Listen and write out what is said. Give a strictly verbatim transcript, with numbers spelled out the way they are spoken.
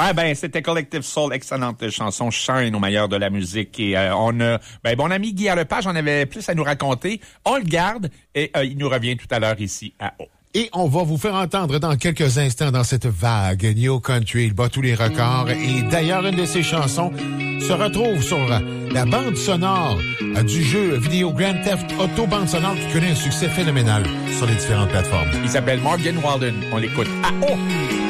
Ah ben, c'était Collective Soul, excellente chanson, Shine au meilleur de la musique. Et euh, on a, ben, mon ami Guy Lepage en avait plus à nous raconter. On le garde et euh, il nous revient tout à l'heure ici à O. Et on va vous faire entendre dans quelques instants dans cette vague New Country. Il bat tous les records. Et d'ailleurs, une de ses chansons se retrouve sur la bande sonore du jeu vidéo Grand Theft Auto, bande sonore qui connaît un succès phénoménal sur les différentes plateformes. Il s'appelle Morgan Wallen. On l'écoute à O.